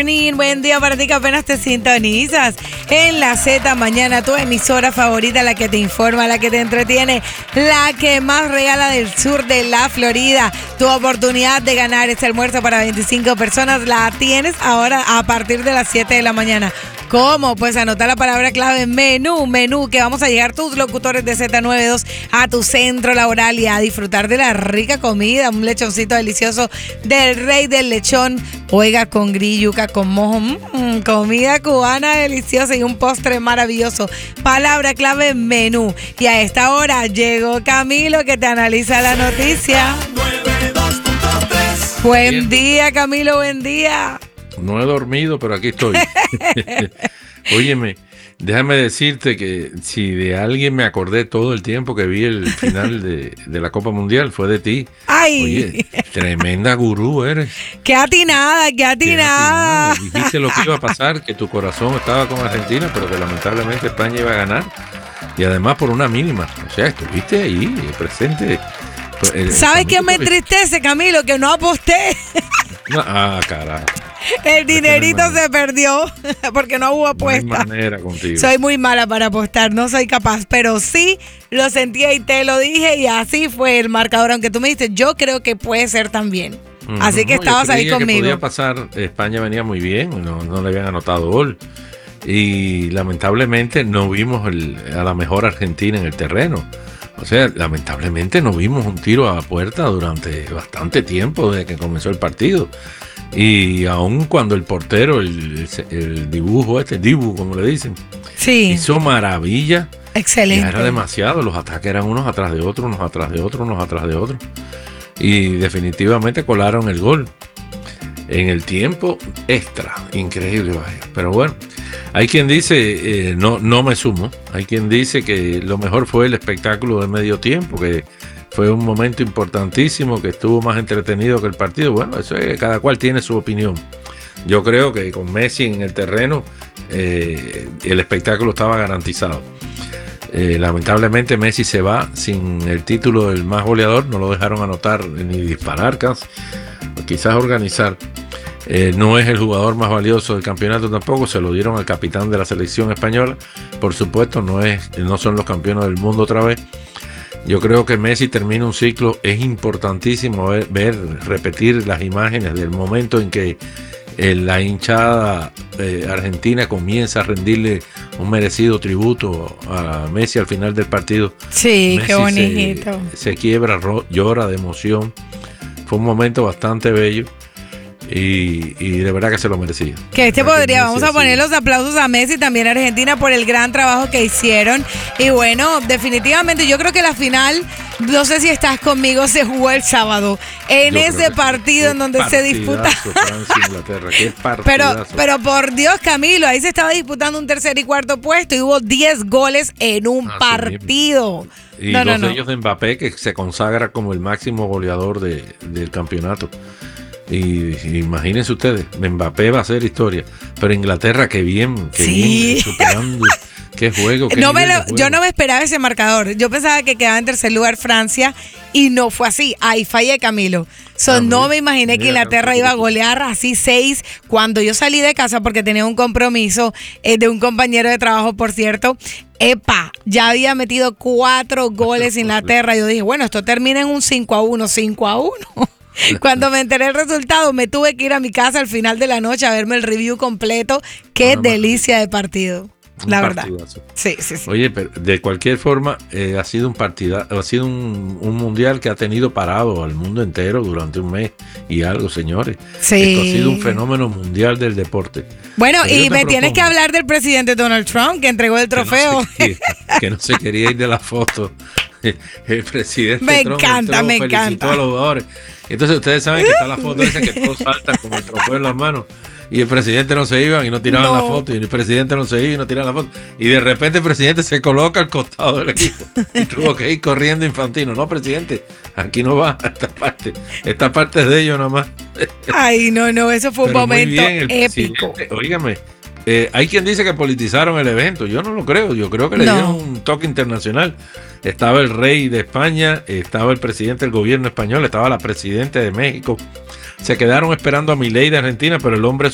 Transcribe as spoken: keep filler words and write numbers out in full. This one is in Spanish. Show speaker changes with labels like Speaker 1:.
Speaker 1: morning, buen día para ti que apenas te sintonizas en la Z Mañana, tu emisora favorita, la que te informa, la que te entretiene, la que más regala del sur de la Florida. Tu oportunidad de ganar este almuerzo para veinticinco personas la tienes ahora a partir de las siete de la mañana. ¿Cómo? Pues anota la palabra clave menú, menú, que vamos a llegar tus locutores de Z noventa y dos a tu centro laboral y a disfrutar de la rica comida, un lechoncito delicioso del Rey del Lechón, oiga, con grilluca, con mojo, mmm, comida cubana deliciosa y un postre maravilloso. Palabra clave menú. Y a esta hora llegó Camilo que te analiza la noticia. Buen día, Camilo, buen día.
Speaker 2: No he dormido, pero aquí estoy. Óyeme, déjame decirte que si de alguien me acordé todo el tiempo que vi el final de, de la Copa Mundial, fue de ti.
Speaker 1: ¡Ay!
Speaker 2: Oye, tremenda gurú eres.
Speaker 1: ¡Qué atinada, qué atinada!
Speaker 2: Qué atinada. Dijiste lo que iba a pasar, que tu corazón estaba con Argentina, pero que lamentablemente España iba a ganar. Y además por una mínima. O sea, estuviste ahí, presente.
Speaker 1: ¿Sabes qué me entristece, Camilo? Que no aposté.
Speaker 2: Ah, carajo.
Speaker 1: El dinerito no se perdió porque no hubo apuesta.
Speaker 2: No hay manera contigo.
Speaker 1: Soy muy mala para apostar, no soy capaz, pero sí lo sentía y te lo dije y así fue el marcador. Aunque tú me dices, yo creo que puede ser también. Uh-huh. Así que estabas
Speaker 2: no,
Speaker 1: ahí conmigo.
Speaker 2: Que podía pasar, España venía muy bien, no, no le habían anotado gol. Y lamentablemente no vimos el, a la mejor Argentina en el terreno. O sea, lamentablemente no vimos un tiro a la puerta durante bastante tiempo desde que comenzó el partido. Y aun cuando el portero, el, el dibujo este, Dibu, como le dicen,
Speaker 1: sí,
Speaker 2: hizo maravilla.
Speaker 1: Excelente.
Speaker 2: Ya era demasiado, los ataques eran unos atrás de otros, unos atrás de otros, unos atrás de otros. Y definitivamente colaron el gol en el tiempo extra. Increíble, vaya. Pero bueno, hay quien dice, eh, no, no me sumo, hay quien dice que lo mejor fue el espectáculo de medio tiempo, que fue un momento importantísimo, que estuvo más entretenido que el partido. Bueno, eso es, cada cual tiene su opinión. Yo creo que con Messi en el terreno, eh, el espectáculo estaba garantizado. Eh, lamentablemente Messi se va sin el título del más goleador, no lo dejaron anotar ni disparar casi, quizás organizar. Eh, no es el jugador más valioso del campeonato tampoco, se lo dieron al capitán de la selección española. Por supuesto, no, es, no son los campeones del mundo otra vez. Yo creo que Messi termina un ciclo. Es importantísimo ver, ver repetir las imágenes del momento en que eh, la hinchada eh, argentina comienza a rendirle un merecido tributo a Messi al final del partido.
Speaker 1: Sí,
Speaker 2: Messi
Speaker 1: qué bonito.
Speaker 2: Se, se quiebra, ro, llora de emoción. Fue un momento bastante bello. Y, y de verdad que se lo merecía.
Speaker 1: Que este podría, vamos a poner los aplausos a Messi y también a Argentina por el gran trabajo que hicieron. Y bueno, definitivamente yo creo que la final, no sé si estás conmigo, se jugó el sábado. En yo ese partido en donde se disputa.
Speaker 2: Francia-Inglaterra, qué
Speaker 1: pero, pero por Dios, Camilo, ahí se estaba disputando un tercer y cuarto puesto y hubo diez goles en un ah, partido.
Speaker 2: Sí, y no, dos no, de ellos no. de Mbappé, que se consagra como el máximo goleador de, del campeonato. Y, y imagínense ustedes, Mbappé va a hacer historia, pero Inglaterra, qué bien, qué sí. bien, superando, qué juego. Qué
Speaker 1: no me lo,
Speaker 2: juego.
Speaker 1: Yo no me esperaba ese marcador, yo pensaba que quedaba en tercer lugar Francia y no fue así, ahí fallé, Camilo. So, ah, no me imaginé que Inglaterra iba a golear así seis cuando yo salí de casa porque tenía un compromiso eh, de un compañero de trabajo, por cierto. Epa, ya había metido cuatro goles Inglaterra. Yo dije, bueno, esto termina en un cinco a uno, cinco a uno. Cuando me enteré el resultado, me tuve que ir a mi casa al final de la noche a verme el review completo. Qué delicia de partido, la verdad. Sí, sí, sí.
Speaker 2: Oye, pero de cualquier forma, eh, ha sido un partida, ha sido un, un mundial que ha tenido parado al mundo entero durante un mes y algo, señores.
Speaker 1: Sí.
Speaker 2: Esto ha sido un fenómeno mundial del deporte.
Speaker 1: Bueno, pero y me propongo, tienes que hablar del presidente Donald Trump, que entregó el trofeo.
Speaker 2: Que no se quería, que no se quería ir de la foto. El presidente
Speaker 1: me
Speaker 2: Trump
Speaker 1: encanta,
Speaker 2: entró,
Speaker 1: me
Speaker 2: felicitó
Speaker 1: encanta.
Speaker 2: a los jugadores. Entonces ustedes saben que está la foto esa que todos saltan con el trofeo en las manos y el presidente no se iba y no tiraban no. la foto y el presidente no se iba y no tiraban la foto y de repente el presidente se coloca al costado del equipo y tuvo que ir corriendo Infantino. No, presidente, aquí no va esta parte, esta parte es de ellos nomás.
Speaker 1: Ay, no, no, eso fue
Speaker 2: Pero
Speaker 1: un momento
Speaker 2: bien,
Speaker 1: épico.
Speaker 2: Óigame, eh, hay quien dice que politizaron el evento. Yo no lo creo, yo creo que le no. dieron un toque internacional. Estaba el rey de España, estaba el presidente del gobierno español, estaba la presidenta de México. Se quedaron esperando a Milei de Argentina, pero el hombre